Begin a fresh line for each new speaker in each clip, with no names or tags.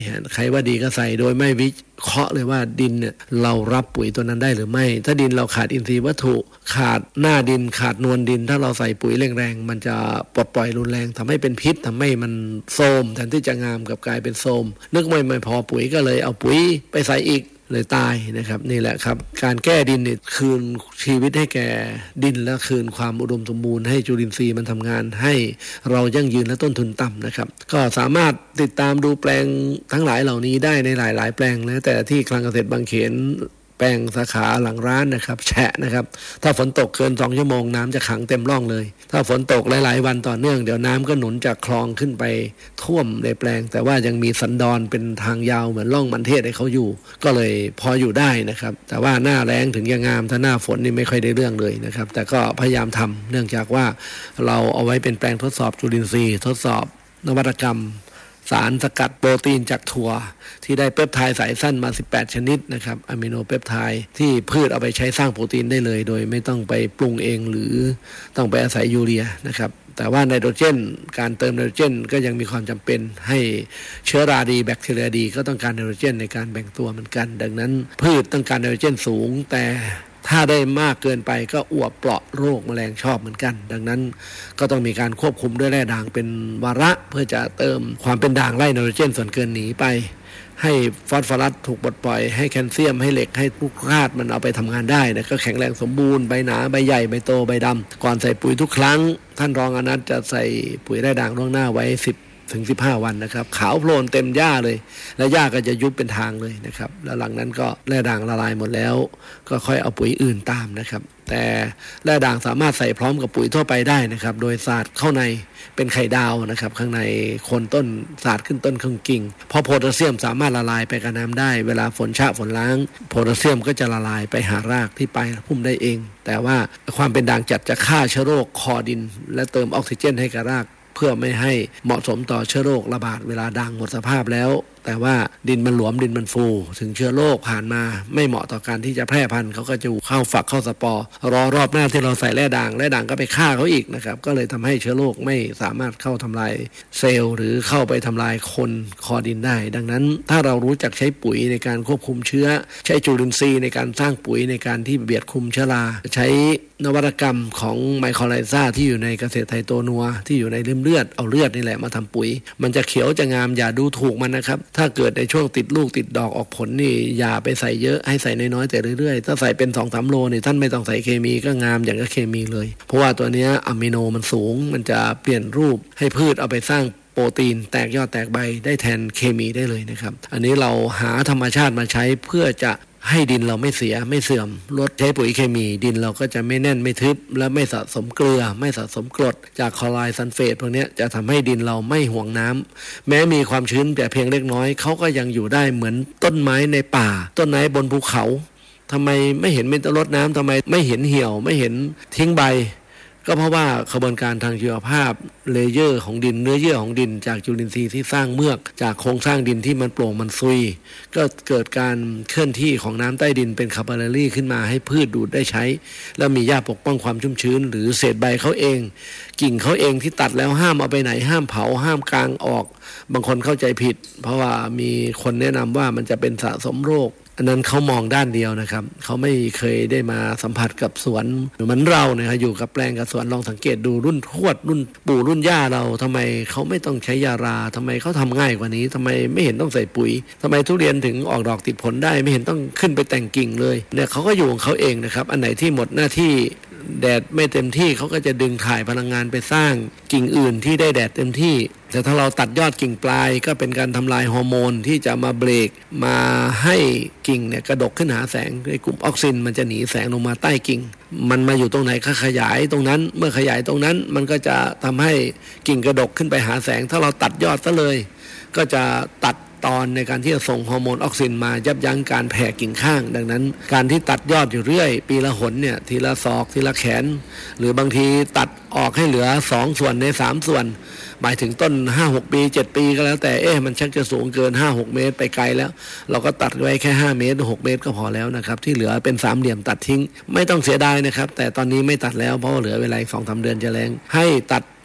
ใครว่าดีก็ใส่โดยไม่วิเคราะห์เลยว่าดินเนี่ยเรารับปุ๋ยตัวนั้นได้หรือไม่ถ้าดินเราขาดอินทรีย์วัตถุขาดหน้าดินขาดนวลดินถ้าเราใส่ปุ๋ยแรงๆมันจะปลดปล่อยรุนแรงทำให้เป็นพิษทำให้มันโทรมแทนที่จะงามกับกลายเป็นโทรมนึกไม่พอปุ๋ยก็เลยเอาปุ๋ยไปใส่อีกเลยตายนะครับนี่แหละครับการแก้ดินเนี่ยคืนชีวิตให้แก่ดินและคืนความอุดมสมบูรณ์ให้จุลินทรีย์มันทำงานให้เรายั่งยืนและต้นทุนต่ำนะครับก็สามารถติดตามดูแปลงทั้งหลายเหล่านี้ได้ในหลายๆแปลงแล้วแต่ที่คลังเกษตรบางเขนแปลงสาขาหลังร้านนะครับแฉะนะครับถ้าฝนตกเกิน2 ชั่วโมงน้ำจะขังเต็มร่องเลยถ้าฝนตกหลายๆวันต่อเนื่องเดี๋ยวน้ำก็หนุนจากคลองขึ้นไปท่วมในแปลงแต่ว่ายังมีสันดอนเป็นทางยาวเหมือนร่องมันเทศให้เขาอยู่ก็เลยพออยู่ได้นะครับแต่ว่าหน้าแล้งถึงจะงามถ้าหน้าฝนนี่ไม่ค่อยได้เรื่องเลยนะครับแต่ก็พยายามทำเนื่องจากว่าเราเอาไว้เป็นแปลงทดสอบจุลินทรีย์ทดสอบนวัตกรรมสารสกัดโปรตีนจากถั่วที่ได้เปปไทด์สายสั้นมา18ชนิดนะครับอะมิโนเปปไทด์ที่พืชเอาไปใช้สร้างโปรตีนได้เลยโดยไม่ต้องไปปรุงเองหรือต้องไปอาศัยยูเรียนะครับแต่ว่าไนโตรเจนการเติมไนโตรเจนก็ยังมีความจำเป็นให้เชื้อราดีแบคทีเรียดีก็ต้องการไนโตรเจนในการแบ่งตัวเหมือนกันดังนั้นพืชต้องการไนโตรเจนสูงแต่ถ้าได้มากเกินไปก็อวบเปราะโรคแมลงชอบเหมือนกันดังนั้นก็ต้องมีการควบคุมด้วยแร่ด่างเป็นวาระเพื่อจะเติมความเป็นด่างไล่ไนโตรเจนส่วนเกินหนีไปให้ฟอสฟอรัสถูกปลดปล่อยให้แคลเซียมให้เหล็กให้ทุกธาตุมันเอาไปทำงานได้นะก็แข็งแรงสมบูรณ์ใบหนาใบใหญ่ใบโตใบดำก่อนใส่ปุ๋ยทุกครั้งท่านรองอนันต์จะใส่ปุ๋ยแร่ด่างล่วงหน้าไว้10-15 วันนะครับขาวโพลนเต็มหญ้าเลยและหญ้าก็จะยุบเป็นทางเลยนะครับแล้วหลังนั้นก็แร่ด่างละลายหมดแล้วก็ค่อยเอาปุ๋ยอื่นตามนะครับแต่แร่ด่างสามารถใส่พร้อมกับปุ๋ยทั่วไปได้นะครับโดยสาดเข้าในเป็นไข่ดาวนะครับข้างในโคนต้นสาดขึ้นต้นขึ้นกิ่งเพราะโพแทสเซียมสามารถละลายไปกับน้ำได้เวลาฝนชะฝนล้างโพแทสเซียมก็จะละลายไปหารากที่ปลายพุ่มได้เองแต่ว่าความเป็นด่างจัดจะฆ่าเชื้อโรคคอดินและเติมออกซิเจนให้กับรากเพื่อไม่ให้เหมาะสมต่อเชื้อโรคระบาดเวลาด่างหมดสภาพแล้วแต่ว่าดินมันหลวมดินมันฟูถึงเชื้อโรคผ่านมาไม่เหมาะต่อการที่จะแพร่พันธุ์เขาก็จะเข้าฝักเข้าสปอร์รอรอบหน้าที่เราใส่แร่ด่างก็ไปฆ่าเขาอีกนะครับก็เลยทำให้เชื้อโรคไม่สามารถเข้าทำลายเซลล์หรือเข้าไปทำลายคนคอดินได้ดังนั้นถ้าเรารู้จักใช้ปุ๋ยในการควบคุมเชื้อใช้จุลินทรีย์ในการสร้างปุ๋ยในการที่เบียดคุมเชื้อราใช้นวัตกรรมของไมโครไลซ่าที่อยู่ในเกษตรไทยโตนัวที่อยู่ในเลือดเอาเลือดนี่แหละมาทำปุ๋ยมันจะเขียวจะงามอย่าดูถูกมันนะครับถ้าเกิดในช่วงติดลูกติดดอกออกผลนี่อย่าไปใส่เยอะให้ใส่น้อยๆแต่เรื่อยๆถ้าใส่เป็น 2-3 โลนี่ท่านไม่ต้องใส่เคมีก็งามอย่างกับเคมีเลยเพราะว่าตัวนี้อะมิโนมันสูงมันจะเปลี่ยนรูปให้พืชเอาไปสร้างโปรตีนแตกยอดแตกใบได้แทนเคมีได้เลยนะครับอันนี้เราหาธรรมชาติมาใช้เพื่อจะให้ดินเราไม่เสียไม่เสื่อมลดใช้ปุ๋ยเคมีดินเราก็จะไม่แน่นไม่ทึบและไม่สะสมเกลือไม่สะสมกรดจากคลอไรด์ซัลเฟตพวกนี้จะทำให้ดินเราไม่ห่วงน้ำแม้มีความชื้นแต่เพียงเล็กน้อยเขาก็ยังอยู่ได้เหมือนต้นไม้ในป่าต้นไม้บนภูเขาทำไมไม่เห็นไม่ต้องรดน้ำทำไมไม่เห็นเหี่ยวไม่เห็นทิ้งใบก็เพราะว่ากระบวนการทางชีวภาพเลเยอร์ของดินเนื้อเยื่อของดินจากจุลินทรีย์ที่สร้างเมือกจากโครงสร้างดินที่มันโปร่งมันซุยก็เกิดการเคลื่อนที่ของน้ำใต้ดินเป็นคาปิลลารีขึ้นมาให้พืชดูดได้ใช้แล้วมีหญ้าปกป้องความชุ่มชื้นหรือเศษใบเขาเองกิ่งเขาเองที่ตัดแล้วห้ามเอาไปไหนห้ามเผาห้ามกางออกบางคนเข้าใจผิดเพราะว่ามีคนแนะนำว่ามันจะเป็นสะสมโรคอันนั้นเขามองด้านเดียวนะครับเขาไม่เคยได้มาสัมผัสกับสวนเหมือนเราเนี่ยอยู่กับแปลงกับสวนลองสังเกตดูรุ่นทวดรุ่นปู่รุ่นย่าเราทำไมเขาไม่ต้องใช้ยาราทำไมเขาทำง่ายกว่านี้ทำไมไม่เห็นต้องใส่ปุ๋ยทำไมทุเรียนถึงออกดอกติดผลได้ไม่เห็นต้องขึ้นไปแต่งกิ่งเลยเนี่ยเขาก็อยู่ของเขาเองนะครับอันไหนที่หมดหน้าที่แดดไม่เต็มที่เขาก็จะดึงถ่ายพลังงานไปสร้างกิ่งอื่นที่ได้แดดเต็มที่แต่ถ้าเราตัดยอดกิ่งปลายก็เป็นการทำลายฮอร์โมนที่จะมาเบรกมาให้กิ่งเนี่ยกระดกขึ้นหาแสงในกลุ่มออกซินมันจะหนีแสงลงมาใต้กิ่งมันมาอยู่ตรงไหนก็ขยายตรงนั้นเมื่อขยายตรงนั้นมันก็จะทำให้กิ่งกระดกขึ้นไปหาแสงถ้าเราตัดยอดซะเลยก็จะตัดตอนในการที่จะส่งฮอร์โมนออกซินมายับยั้งการแผ่กิ่งข้างดังนั้นการที่ตัดยอดอยู่เรื่อยปีละหนเนี่ยทีละศอกทีละแขนหรือบางทีตัดออกให้เหลือ2ส่วนใน3ส่วนหมายถึงต้น 5-6 ปี 7 ปีก็แล้วแต่มันชักจะสูงเกิน 5-6 เมตรไปไกลแล้วเราก็ตัดไว้แค่5เมตร6เมตรก็พอแล้วนะครับที่เหลือเป็นสามเหลี่ยมตัดทิ้งไม่ต้องเสียดายนะครับแต่ตอนนี้ไม่ตัดแล้วเพราะเหลือเวลาอีก 2-3 เดือนจะแล้งให้ตัด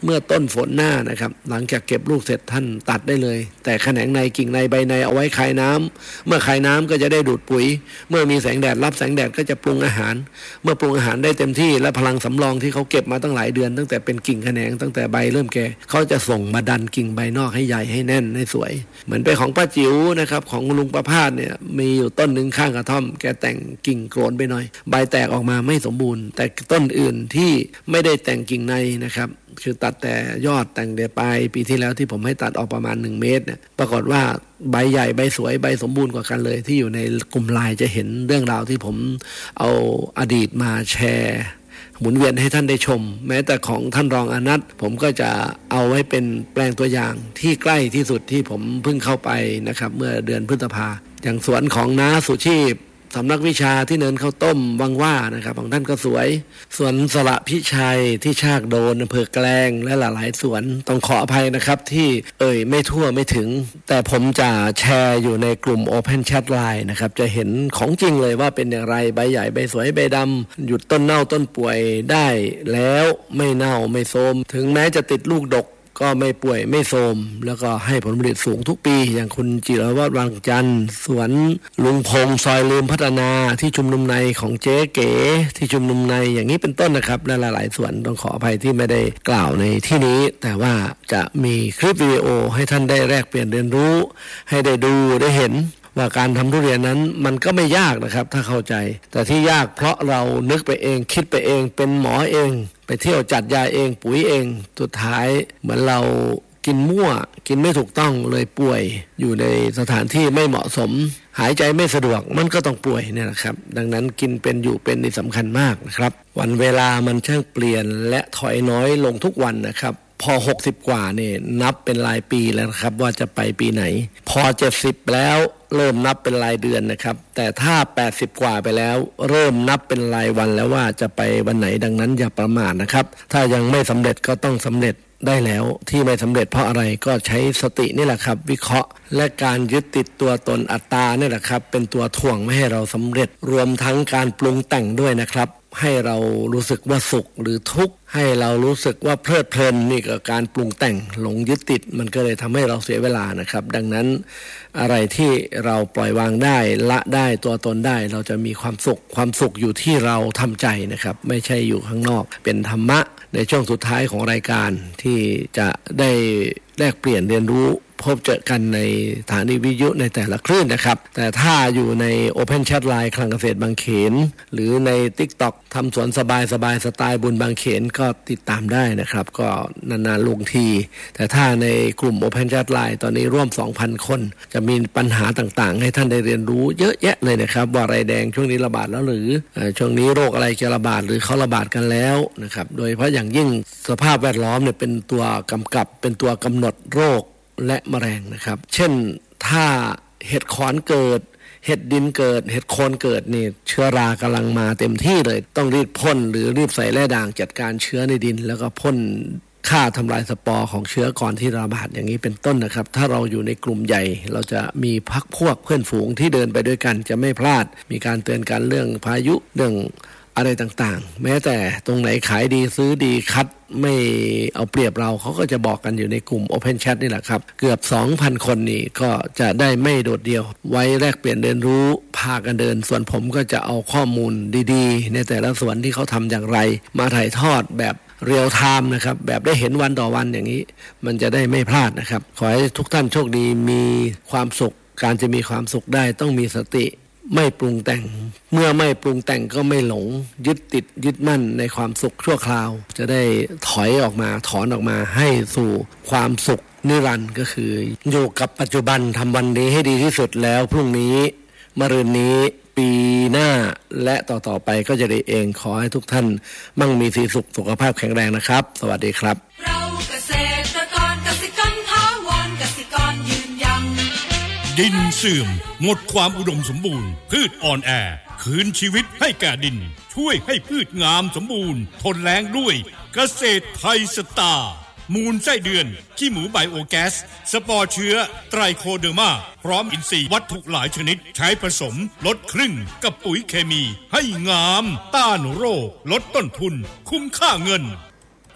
เมื่อต้นฝนหน้านะครับหลังจากเก็บลูกเสร็จท่านตัดได้เลยแต่แขนงในกิ่งในใบในเอาไว้คายน้ำเมื่อคายน้ำก็จะได้ดูดปุ๋ยเมื่อมีแสงแดดรับแสงแดดก็จะปรุงอาหารเมื่อปรุงอาหารได้เต็มที่และพลังสำรองที่เขาเก็บมาตั้งหลายเดือนตั้งแต่เป็นกิ่งแขนงตั้งแต่ใบเริ่มแก่เขาจะส่งมาดันกิ่งใบนอกให้ใหญ่ให้แน่นให้สวยเหมือนเป็นของป้าจิ๋วนะครับของลุงประภาสเนี่ยมีอยู่ต้นหนึ่งข้างกระท่อมแกแต่งกิ่งโกรนไปหน่อยใบแตกออกมาไม่สมบูรณ์แต่ต้นอื่นที่ไม่ได้แต่งกิ่งในนะครับคือตัดแต่ยอดแต่งเดือนปลายปีที่แล้วที่ผมให้ตัดออกประมาณ1 เมตรเนี่ยปรากฏว่าใบใหญ่ใบสวยใบสมบูรณ์กว่ากันเลยที่อยู่ในกลุ่มไลน์จะเห็นเรื่องราวที่ผมเอาอดีตมาแชร์หมุนเวียนให้ท่านได้ชมแม้แต่ของท่านรองอนัทผมก็จะเอาไว้เป็นแปลงตัวอย่างที่ใกล้ที่สุดที่ผมเพิ่งเข้าไปนะครับเมื่อเดือนพฤษภาอย่างสวนของน้าสุชีพสำนักวิชาที่เนินข้าวต้มวังว่านะครับของท่านก็สวยสวนสระพิชัยที่ชากโดนอำเภอแกลงและหลายสวนต้องขออภัยนะครับที่ไม่ทั่วไม่ถึงแต่ผมจะแชร์อยู่ในกลุ่ม Open Chat Line นะครับจะเห็นของจริงเลยว่าเป็นอย่างไรใบใหญ่ใบสวยใบดำหยุดต้นเน่าต้นป่วยได้แล้วไม่เน่าไม่โทรมถึงแม้จะติดลูกดกก็ไม่ป่วยไม่โทรมแล้วก็ให้ผลผลิตสูงทุกปีอย่างคุณจิรวัฒน์วังจันทร์สวนลุงพงษ์ซอยลืมพัฒนาที่ชุมนุมในของเจ๊เก๋ที่ชุมนุมในอย่างนี้เป็นต้นนะครับและหลายๆสวนต้องขออภัยที่ไม่ได้กล่าวในที่นี้แต่ว่าจะมีคลิปวิดีโอให้ท่านได้แลกเปลี่ยนเรียนรู้ให้ได้ดูได้เห็นว่าการทำทุเรียนนั้นมันก็ไม่ยากนะครับถ้าเข้าใจแต่ที่ยากเพราะเรานึกไปเองคิดไปเองเป็นหมอเองไปเที่ยวจัดยาเองปุ๋ยเองสุดท้ายเหมือนเรากินมั่วกินไม่ถูกต้องเลยป่วยอยู่ในสถานที่ไม่เหมาะสมหายใจไม่สะดวกมันก็ต้องป่วยเนี่ยนะครับดังนั้นกินเป็นอยู่เป็นนี่สำคัญมากนะครับวันเวลามันช่างเปลี่ยนและถอยน้อยลงทุกวันนะครับพอ60กว่าเนี่ยนับเป็นรายปีแล้วนะครับว่าจะไปปีไหนพอ70แล้วเริ่มนับเป็นรายเดือนนะครับแต่ถ้า80กว่าไปแล้วเริ่มนับเป็นรายวันแล้วว่าจะไปวันไหนดังนั้นอย่าประมาทนะครับถ้ายังไม่สำเร็จก็ต้องสำเร็จได้แล้วที่ไม่สำเร็จเพราะอะไรก็ใช้สตินี่แหละครับวิเคราะห์และการยึดติดตัวตนอัตตานี่แหละครับเป็นตัวถ่วงไม่ให้เราสำเร็จรวมทั้งการปรุงแต่งด้วยนะครับให้เรารู้สึกว่าสุขหรือทุกข์ให้เรารู้สึกว่าเพลิดเพลินนี่ก็การปรุงแต่งหลงยึดติดมันก็เลยทำให้เราเสียเวลานะครับดังนั้นอะไรที่เราปล่อยวางได้ละได้ตัวตนได้เราจะมีความสุขอยู่ที่เราทำใจนะครับไม่ใช่อยู่ข้างนอกเป็นธรรมะในช่วงสุดท้ายของรายการที่จะได้แลกเปลี่ยนเรียนรู้พบเจอกันในสถานีวิทยุในแต่ละคลื่นนะครับแต่ถ้าอยู่ใน Open Chat Line คลังเกษตรบางเขนหรือใน TikTok ทำสวนสบายสไตล์บุญบางเขนก็ติดตามได้นะครับก็นานๆลงทีแต่ถ้าในกลุ่ม Open Chat Line ตอนนี้ร่วม 2,000 คนจะมีปัญหาต่างๆให้ท่านได้เรียนรู้เยอะแยะเลยนะครับว่าไรแดงช่วงนี้ระบาดแล้วหรือช่วงนี้โรคอะไรจะระบาดหรือเขาระบาดกันแล้วนะครับโดยเฉพาะอย่างยิ่งสภาพแวดล้อมเนี่ยเป็นตัวกำกับเป็นตัวกำหนดโรคและแมลงนะครับเช่นถ้าเห็ดขอนเกิดเห็ดดินเกิดเห็ดโคนเกิดนี่เชื้อรากำลังมาเต็มที่เลยต้องรีบพ่นหรือรีบใส่แร่ด่างจัดการเชื้อในดินแล้วก็พ่นฆ่าทำลายสปอร์ของเชื้อก่อนที่ระบาดอย่างนี้เป็นต้นนะครับถ้าเราอยู่ในกลุ่มใหญ่เราจะมีพรรคพวกเพื่อนฝูงที่เดินไปด้วยกันจะไม่พลาดมีการเตือนกันเรื่องพายุเรื่องอะไรต่างๆแม้แต่ตรงไหนขายดีซื้อดีคัดไม่เอาเปรียบเราเขาก็จะบอกกันอยู่ในกลุ่ม Open Chat นี่แหละครับเกือบ 2,000 คนนี่ก็จะได้ไม่โดดเดี่ยวไว้แลกเปลี่ยนเรียนรู้พากันเดินส่วนผมก็จะเอาข้อมูลดีๆในแต่ละส่วนที่เขาทำอย่างไรมาถ่ายทอดแบบเรียลไทม์นะครับแบบได้เห็นวันต่อวันอย่างนี้มันจะได้ไม่พลาดนะครับขอให้ทุกท่านโชคดีมีความสุขการจะมีความสุขได้ต้องมีสติไม่ปรุงแต่งเมื่อไม่ปรุงแต่งก็ไม่หลงยึดติดยึดมั่นในความสุขชั่วคราวจะได้ถอนออกมาให้สู่ความสุขนิรันดร์ก็คืออยู่กับปัจจุบันทำวันนี้ให้ดีที่สุดแล้วพรุ่งนี้มะรืนนี้ปีหน้าและต่อไปก็จะได้เองขอให้ทุกท่านมั่งมีสีสุขสุขภาพแข็งแรงนะครับสวัสดีครับ
เราเกษตรกรเกษตรกรถาวรเกษตรกรยืนยัน
ดินเสื่อมหมดความอุดมสมบูรณ์พืชอ่อนแอคืนชีวิตให้แก่ดินช่วยให้พืชงามสมบูรณ์ทนแล้งด้วยเกษตรไทยสตาร์มูลไส้เดือนขี้หมูไบโอแก๊สสปอร์เชื้อไตรโคเดอร์มาพร้อมอินทรีย์วัตถุหลายชนิดใช้ผสมลดครึ่งกับปุ๋ยเคมีให้งามต้านโรคลดต้นทุนคุ้มค่าเงิน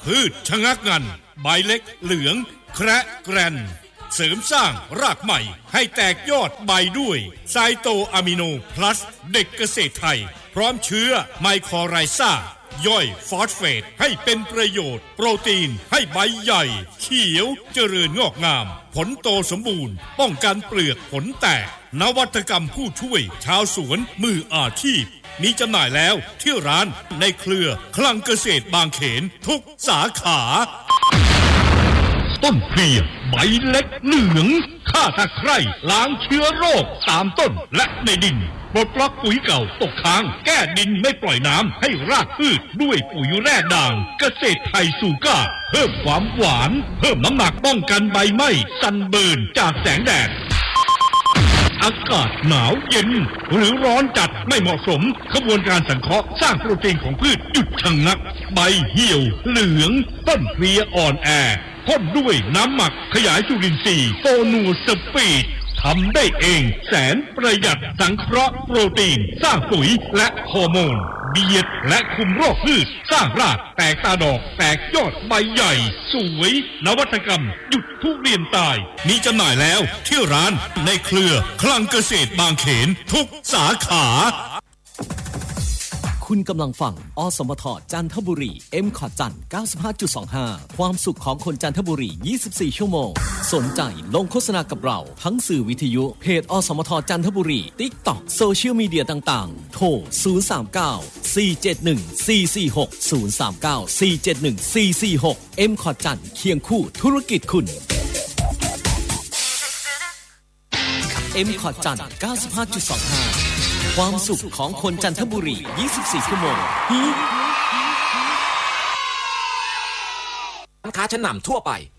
พืชชะงักงันใบเล็กเหลืองแคระแกรนเสริมสร้างรากใหม่ให้แตกยอดใบด้วยไซโตอะมิโนพลัสเด็กเกษตรไทยพร้อมเชื้อไมโครไรซ่าย่อยฟอสเฟตให้เป็นประโยชน์โปรตีนให้ใบใหญ่เขียวเจริญงอกงามผลโตสมบูรณ์ป้องกันเปลือกผลแตกนวัตกรรมผู้ช่วยชาวสวนมืออาชีพมีจำหน่ายแล้วที่ร้านในเครือคลังเกษตรบางเขนทุกสาขาต้นเพลียใบเล็กเหลืองฆ่าตะไคร่ล้างเชื้อโรคตามต้นและในดินปลดล็อกปุ๋ยเก่าตกค้างแก้ดินไม่ปล่อยน้ำให้รากพืชด้วยปุ๋ยแร่ด่างเกษตรไทยซูก้าเพิ่มความหวานเพิ่มน้ำหนักป้องกันใบไหม้ซันเบิร์นจากแสงแดดอากาศหนาวเย็นหรือร้อนจัดไม่เหมาะสมขบวนการสังเคราะห์สร้างโปรตีนของพืชหยุดชะงักใบเหี่ยวเหลืองต้นเพลียอ่อนแอพ่นด้วยน้ำหมักขยายจุลินทรีย์โตนูสปีดทำได้เองแสนประหยัดสังเคราะห์โปรตีนสร้างปุ๋ยและฮอร์โมนเบียดและคุมโรคพืชสร้างรากแตกตาดอกแตกยอดใบใหญ่สวยนวัตกรรมหยุดทุเรียนตายมีจำหน่ายแล้วที่ร้านในเครือคลังเกษตรบางเขนทุกสาขา
คุณกำลังฟังอสมทจันทบุรี M.Cot จัน 95.25 ความสุขของคนจันทบุรี 24 ชั่วโมงสนใจลงโฆษณากับเราทั้งสื่อวิทยุเพจอสมทจันทบุรี TikTok โซเชียลมีเดียต่างๆโทร 039 471 446 039 471 446 M.Cot จันเคียงคู่ธุรกิจคุณ M.Cot จัน 95.25ความสุขของคนจันทบุรี 24 ชั่วโมง
ร้านค้าชั้นนำทั่วไป